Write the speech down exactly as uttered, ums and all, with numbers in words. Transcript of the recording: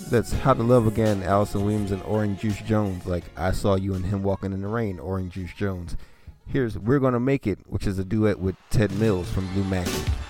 That's How to Love Again, Allison Williams and Orange Juice Jones. Like I Saw You and Him Walking in the Rain, Orange Juice Jones. Here's We're Gonna Make It, which is a duet with Ted Mills from Blue Magic.